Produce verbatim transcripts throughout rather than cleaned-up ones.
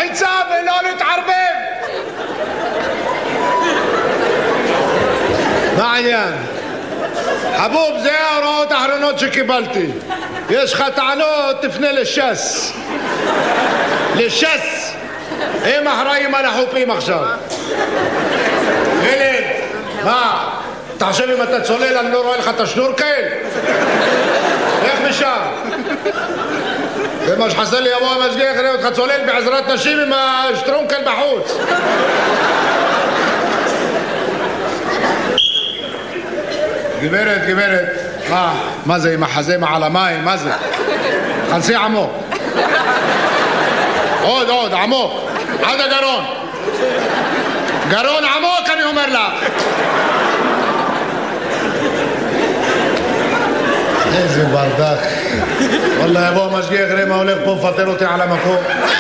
לחיצה ולא להתערבב. מה העניין? חבוב, זה ההוראות האחרונות שקיבלתי. יש לך טענות, תפנה לש"ס. לש"ס. הם אחראים על החופים עכשיו. ילד, מה? אתה חושב אם אתה צולל אני לא רואה לך את השנורקל? איך משם? ומה שחסר לי יבוא המשגיח יראה אותך צולל בעזרת נשים עם השטרונקל בחוץ. גברת, גברת, מה? מה זה עם החזה מעל המים? מה זה? חלסי עמוק. עוד, עוד, עמוק. עד הגרון. גרון עמוק אני אומר לך. איזה ברדק. וואלה יבוא המשגיח יראה מה הולך פה מפטר אותי על המקום.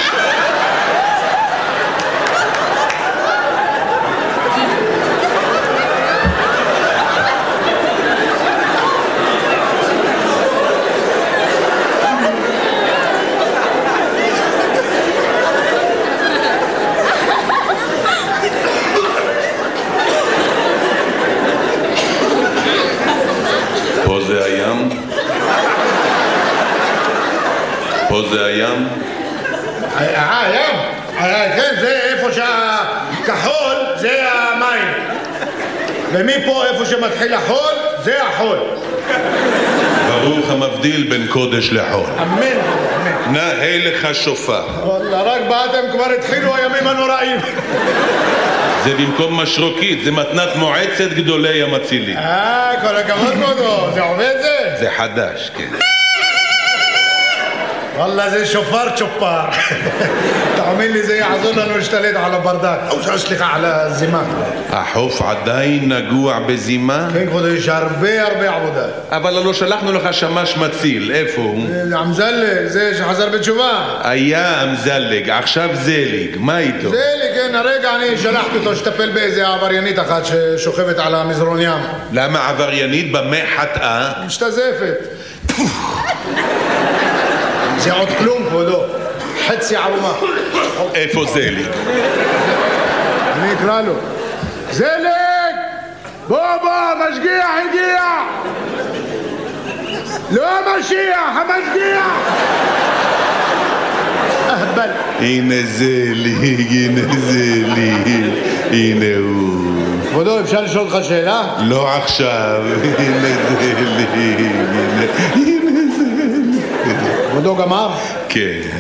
פה זה הים? אה, הים? כן, זה איפה שהכחול זה המים. ומפה איפה שמתחיל החול זה החול. ברוך המבדיל בין קודש לחול. אמן, אמן. נאה לך שופר. וואלה, רק באתם כבר התחילו הימים הנוראים. זה במקום משרוקית, זה מתנת מועצת גדולי המצילים. אה, כל הכבוד כבודו, זה עובד זה? זה חדש, כן. וואלה זה שופר צ'ופר. תאמין לי זה יעזור לנו להשתלט על הברדק. או סליחה על הזימה. החוף עדיין נגוע בזימה? כן כבודו, יש הרבה הרבה עבודה. אבל לא שלחנו לך שמש מציל, איפה הוא? אמזלג, זה שחזר בתשובה. היה אמזלג, עכשיו זליג, מה איתו? זליג, כן, הרגע אני שלחתי אותו שטפל באיזה עבריינית אחת ששוכבת על המזרון ים. למה עבריינית? במה חטאה? משתזפת. זה עוד כלום כבודו, חצי ערומה. איפה זליג? אני אקרא לו. זליג! בוא בוא, משגיח הגיע! לא המשיח, המשגיח! אהבל. הנה זליג, הנה זליג, הנה הוא. כבודו, אפשר לשאול אותך שאלה? לא עכשיו, הנה זליג, הנה... כבודו גמר? כן.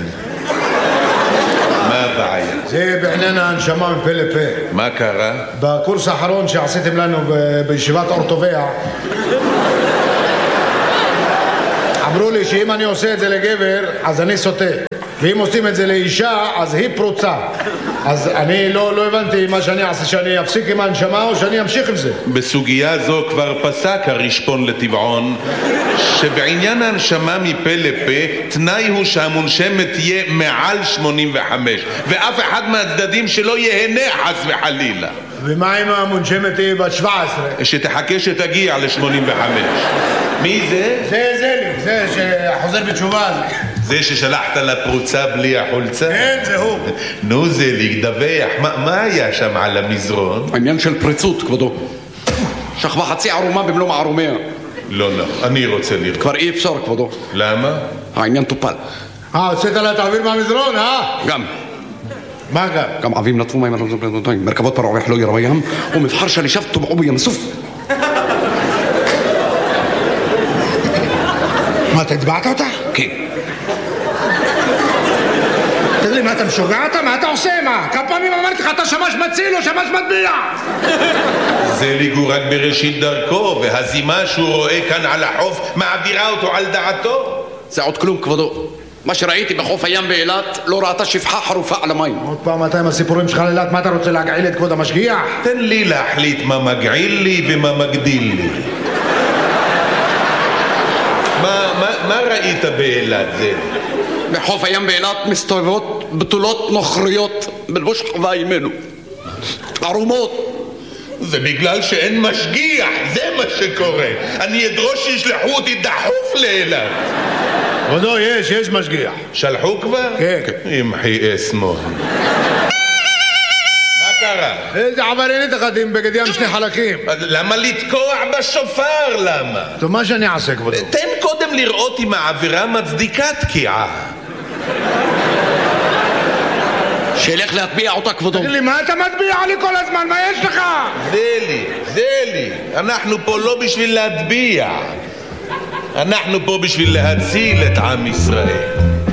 מה הבעיה? זה בעניין ההנשמה מפה לפה. מה קרה? בקורס האחרון שעשיתם לנו בישיבת אורטוביה אמרו לי שאם אני עושה את זה לגבר אז אני סוטה, ואם עושים את זה לאישה אז היא פרוצה. אז אני לא, לא הבנתי מה שאני אעשה, שאני אפסיק עם ההנשמה או שאני אמשיך עם זה. בסוגיה זו כבר פסק הרשפון לטבעון שבעניין ההנשמה מפה לפה תנאי הוא שהמונשמת תהיה מעל שמונים וחמש ואף אחד מהצדדים שלא יהנה חס וחלילה. ומה אם המונשמת היא בת שבע עשרה? שתחכה שתגיע ל-שמונים וחמש. מי זה? זה זה לי, זה שחוזר בתשובה. זה ששלחת לפרוצה בלי החולצה? כן, זה הוא. נו זה להגדווח, מה, מה היה שם על המזרון? העניין של פריצות, כבודו. שכבה חצי ערומה במלוא מערומיה. לא, לא, אני רוצה לראות. כבר אי אפשר, כבודו. למה? העניין טופל. אה, הוצאת לה את האוויר מהמזרון, אה? גם. מה גם? גם עבים נטפו מים, מרכבות פרעוח לא ירו ים, ומבחר שלישיו טובעו בים סוף. מה, אתה הצבעת אותה? כן. תגיד לי, מה אתה משוגע אתה? מה אתה עושה? מה? כמה פעמים אמרתי לך אתה שמש מציל או שמש מטביע? זליג הוא רק בראשית דרכו, והזימה שהוא רואה כאן על החוף מעבירה אותו על דעתו. זה עוד כלום, כבודו. מה שראיתי בחוף הים באילת לא ראתה שפחה חרופה על המים. עוד פעם אתה עם הסיפורים שלך לאילת, מה אתה רוצה להגעיל את כבוד המשגיח? תן לי להחליט מה מגעיל לי ומה מגדיל לי. מה, מה, מה ראית באילת זה? בחוף הים באילת מסתובבות בתולות נוכריות בלבוש חווה ימינו. ערומות. זה בגלל שאין משגיח, זה מה שקורה. אני אדרוש שישלחו אותי דחוף לאילת. כבודו, יש, יש משגיח. שלחו כבר? כן. ימחי אסמו. מה קרה? איזה עבריינית אחת עם בגד ים שני חלקים. למה לתקוע בשופר? למה? טוב, מה שאני אעשה, כבודו? תן קודם לראות אם העבירה מצדיקה תקיעה. שילך להטביע אותה, כבודו. תגיד לי, מה אתה מטביע לי כל הזמן? מה יש לך? זה לי, זה לי. אנחנו פה לא בשביל להטביע. אנחנו פה בשביל להציל את עם ישראל.